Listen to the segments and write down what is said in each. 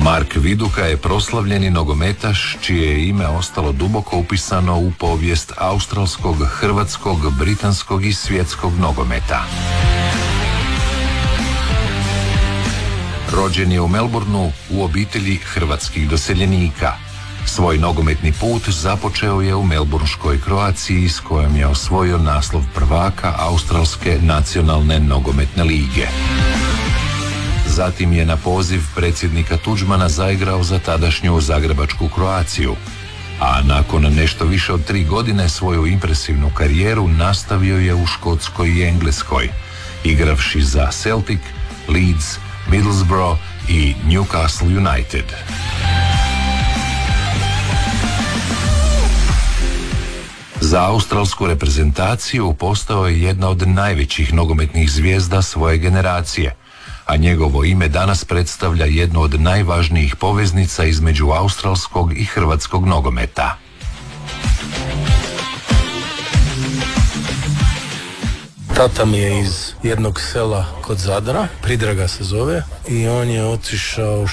Mark Viduka je proslavljeni nogometaš čije je ime ostalo duboko upisano u povijest australskog, hrvatskog, britanskog i svjetskog nogometa. Rođen je u Melbourneu u obitelji hrvatskih doseljenika. Svoj nogometni put započeo je u melbourneškoj Kroaciji s kojom je osvojio naslov prvaka Australske nacionalne nogometne lige. Zatim je na poziv predsjednika Tuđmana zaigrao za tadašnju zagrebačku Kroaciju, a nakon nešto više od 3 godine svoju impresivnu karijeru nastavio je u Škotskoj i Engleskoj, igravši za Celtic, Leeds, Middlesbrough i Newcastle United. Za australsku reprezentaciju postao je jedna od najvećih nogometnih zvijezda svoje generacije, a njegovo ime danas predstavlja jednu od najvažnijih poveznica između australskog i hrvatskog nogometa. Tata mi je iz jednog sela kod Zadra, Pridraga se zove, i on je otišao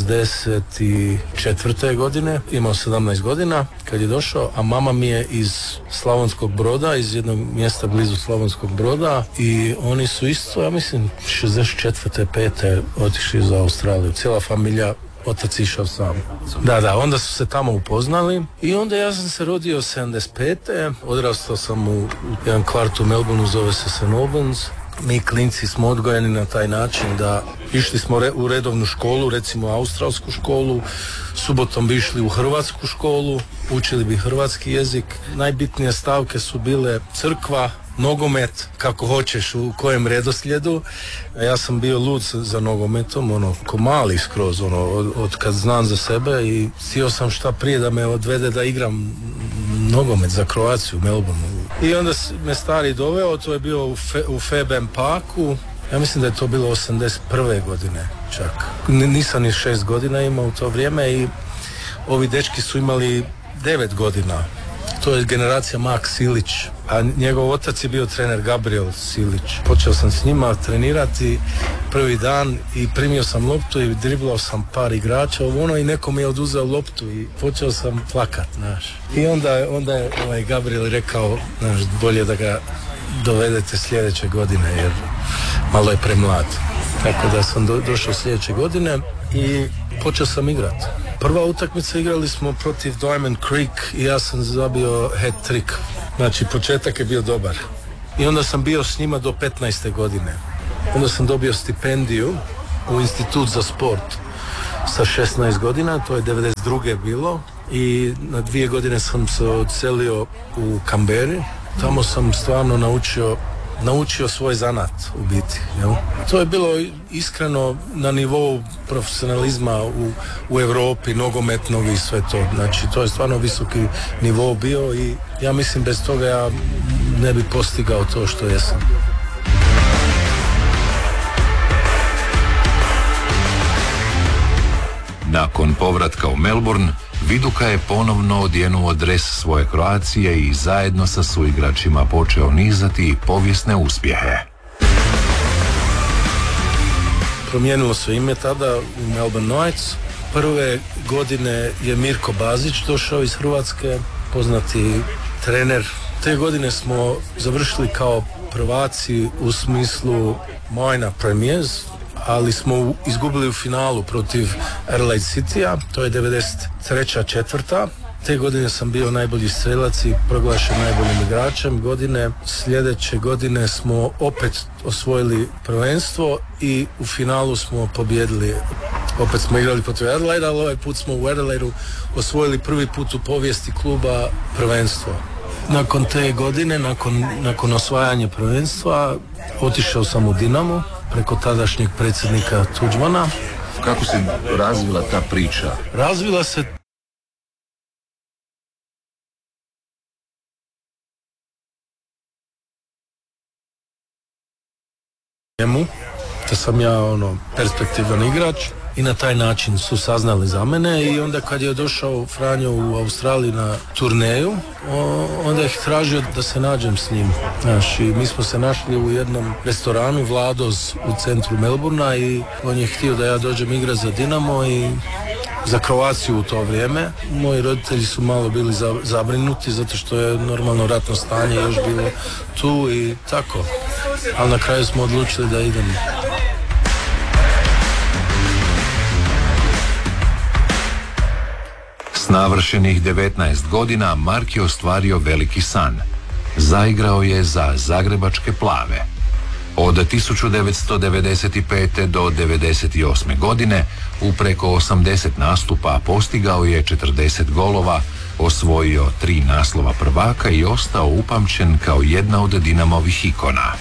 64. godine, imao 17 godina kad je došao, a mama mi je iz Slavonskog Broda, iz jednog mjesta blizu Slavonskog Broda, i oni su isto, ja mislim, 64. 5. otišli za Australiju. Cijela familija, otac išao sam. Da, onda su se tamo upoznali i onda ja sam se rodio 75. Odrastao sam u jedan kvart u Melbourneu, zove se St. Albans. Mi klinci smo odgojeni na taj način da išli smo u redovnu školu, recimo australsku školu, subotom bi išli u hrvatsku školu, učili bi hrvatski jezik. Najbitnije stavke su bile crkva, nogomet, kako hoćeš, u kojem redoslijedu. Ja sam bio lud za nogometom, ko mali skroz, od kad znam za sebe, i htio sam šta prije da me odvede da igram nogomet za Kroaciju u Melbourneu. I onda me stari doveo, to je bio u Feben Parku, ja mislim da je to bilo 81. godine čak. Nisam ni 6 godina imao u to vrijeme i ovi dečki su imali 9 godina. To je generacija Mark Silić, a njegov otac je bio trener Gabriel Silić. Počeo sam s njima trenirati prvi dan i primio sam loptu i driblao sam par igrača i neko mi je oduzeo loptu i počeo sam plakat, znaš. I onda je Gabriel rekao, znaš, bolje da ga dovedete sljedeće godine jer malo je premlad. Tako da sam došao sljedeće godine i počeo sam igrati. Prva utakmica igrali smo protiv Diamond Creek i ja sam zabio hat-trick. Znači, početak je bio dobar. I onda sam bio s njima do 15. godine. Onda sam dobio stipendiju u Institut za sport sa 16 godina, to je 92. bilo. I na 2 godine sam se odselio u Canberri. Tamo sam stvarno naučio svoj zanat u biti. Jel? To je bilo iskreno na nivou profesionalizma u Europi, nogometnog i sve to. Znači, to je stvarno visoki nivo bio i ja mislim bez toga ja ne bi postigao to što jesam. Nakon povratka u Melbourne, Viduka je ponovno odjenuo dres svoje Kroacije i zajedno sa suigračima počeo nizati povijesne uspjehe. Promijenilo se ime tada u Melbourne Knights. Prve godine je Mirko Bazić došao iz Hrvatske, poznati trener. Te godine smo završili kao prvaci u smislu Minor Premiers, ali smo izgubili u finalu protiv Adelaide Citya, to je 93. Te godine sam bio najbolji strelac i proglašen najboljim igračem godine. Sljedeće godine smo opet osvojili prvenstvo i u finalu smo pobjedili. Opet smo igrali protiv Adelaide, ali ovaj put smo u Adelaidu osvojili prvi put u povijesti kluba prvenstvo. Nakon te godine, nakon osvajanja prvenstva, otišao sam u Dinamo preko tadašnjeg predsjednika Tuđmana. Kako se razvila ta priča? Razvila se njemu, da sam ja perspektivan igrač i na taj način su saznali za mene i onda kad je došao Franjo u Australiji na turneju, onda je tražio da se nađem s njim. Znaš, i mi smo se našli u jednom restoranu Vladoz u centru Melbournea i on je htio da ja dođem igrati za Dinamo i za Kroaciju u to vrijeme. Moji roditelji su malo bili zabrinuti zato što je normalno ratno stanje još bilo tu i tako. Ali na kraju smo odlučili da idemo. S navršenih 19 godina Mark je ostvario veliki san. Zaigrao je za Zagrebačke Plave. Od 1995. do 1998. godine u preko 80 nastupa postigao je 40 golova, osvojio 3 naslova prvaka i ostao upamćen kao jedna od Dinamovih ikona.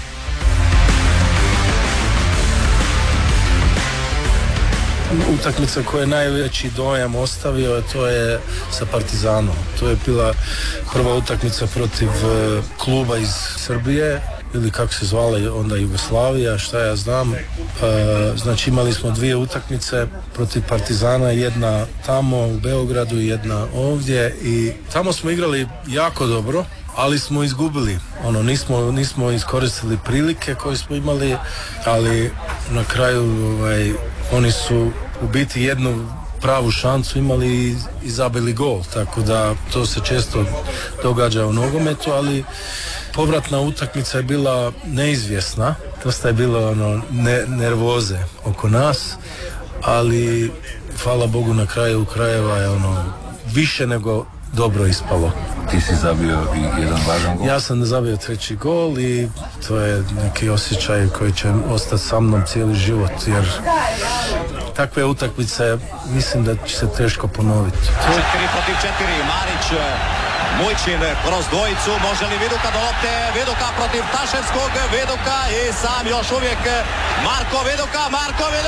Utakmica koja je najveći dojam ostavio, to je sa Partizanom. To je bila prva utakmica protiv kluba iz Srbije, ili kako se zvala onda Jugoslavija, šta ja znam. Znači imali smo 2 utakmice protiv Partizana, jedna tamo u Beogradu i jedna ovdje, i tamo smo igrali jako dobro, ali smo izgubili. Nismo iskoristili prilike koje smo imali, ali na kraju oni su u biti jednu pravu šansu imali i zabili gol, tako da to se često događa u nogometu, ali povratna utakmica je bila neizvjesna, dosta je bilo nervoze oko nas, ali hvala Bogu na kraju krajeva je više nego dobro ispalo. Ti si zabio i jedan važan gol? Ja sam zabio 3. gol i to je neki osjećaj koji će ostati sa mnom cijeli život, jer takve utakmice mislim da će se teško ponoviti. 4 protiv 4, Marić, Mujčin kroz dvojicu, može li Viduka do lopte, Viduka protiv Taševskog, Viduka i sam još uvijek Marko Viduka, 3:0!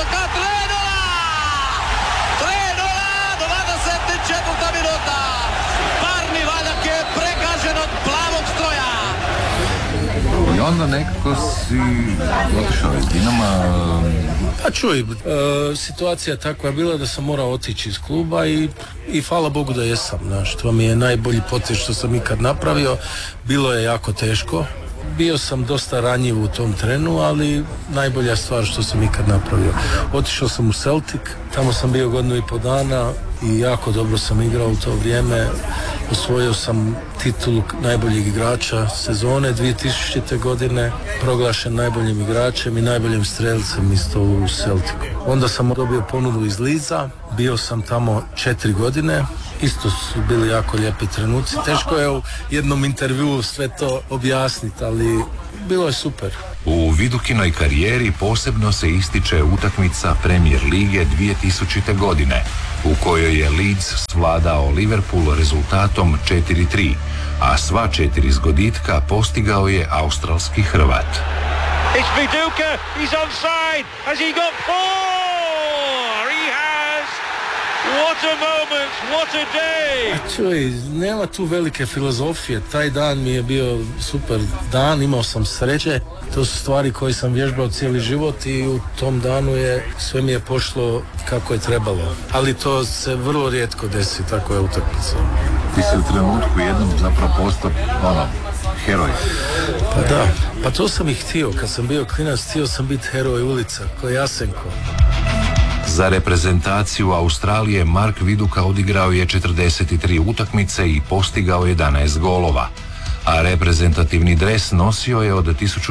24. minuta! Parni valjak je prekažen od plavog stroja! I onda nekako si otišao iz Dinama. Pa čuj, situacija takva je bila da sam morao otići iz kluba i hvala Bogu da jesam. To mi je najbolji potez što sam ikad napravio. Bilo je jako teško. Bio sam dosta ranjiv u tom trenu, ali najbolja stvar što sam ikad napravio. Otišao sam u Celtic, tamo sam bio 1,5 dana i jako dobro sam igrao u to vrijeme. Osvojio sam titulu najboljeg igrača sezone 2000. godine, proglašen najboljim igračem i najboljim strelcem isto u Celticu. Onda sam dobio ponudu iz Leedsa, bio sam tamo 4 godine, isto su bili jako lijepi trenuci. Teško je u jednom intervjuu sve to objasniti, ali bilo je super. U Vidukinoj karijeri posebno se ističe utakmica Premier lige 2000. godine, u kojoj je Leeds svladao Liverpool rezultatom 4:3, a sva 4 zgoditka postigao je australski Hrvat. It's Viduka, he's onside, has he got 4? He has! What a moment, what a day! Čuj, nema tu velike filozofije, taj dan mi je bio super dan, imao sam sreće, to su stvari koje sam vježbao cijeli život i u tom danu sve mi je pošlo kako je trebalo, ali to se vrlo rijetko desi, tako je utakmica. Ti si u trenutku jednom zapravo postao heroj. Pa da, pa to sam i htio, kad sam bio klinac htio sam biti heroj ulica, ko Jasenko. Za reprezentaciju Australije Mark Viduka odigrao je 43 utakmice i postigao 11 golova, a reprezentativni dres nosio je od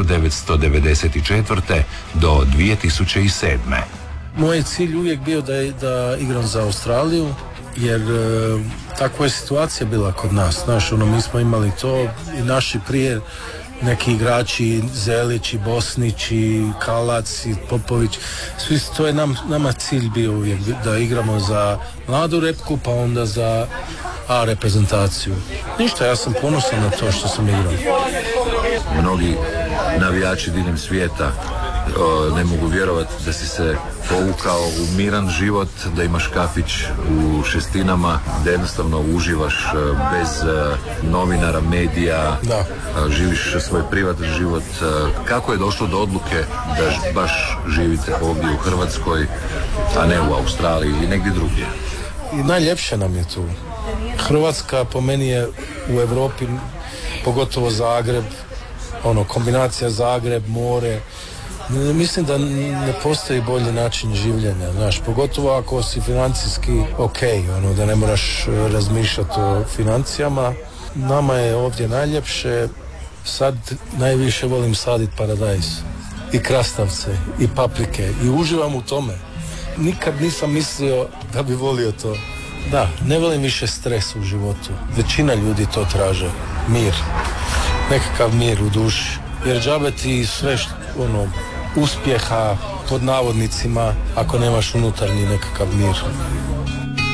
1994. do 2007. Moj je cilj uvijek bio da igram za Australiju, jer takva je situacija bila kod nas. Mi smo imali to i naši prije neki igrači, Zelić i Bosnić i Kalac i Popović, svi, to je nama cilj bio uvijek da igramo za mladu repku, pa onda za reprezentaciju. Ništa, ja sam ponosan na to što sam igrao. Mnogi navijači diljem svijeta ne mogu vjerovati da si se povukao u miran život, da imaš kafić u Šestinama, da jednostavno uživaš bez novinara, medija, da. Živiš svoj privatni život. Kako je došlo do odluke da baš živite ovdje u Hrvatskoj, a ne u Australiji ili negdje drugdje? I najljepše nam je tu. Hrvatska po meni je u Europi, pogotovo Zagreb, kombinacija Zagreb, more, Mislim da ne postoji bolji način življenja, znaš, pogotovo ako si financijski da ne moraš razmišljati o financijama. Nama je ovdje najljepše, sad najviše volim saditi paradajz i krastavce i paprike i uživam u tome. Nikad nisam mislio da bi volio to. Da, ne volim više stres u životu. Većina ljudi to traže. Mir. Nekakav mir u duši. Jer džabe ti sve uspjeha pod navodnicima ako nemaš unutarnji nekakav mir.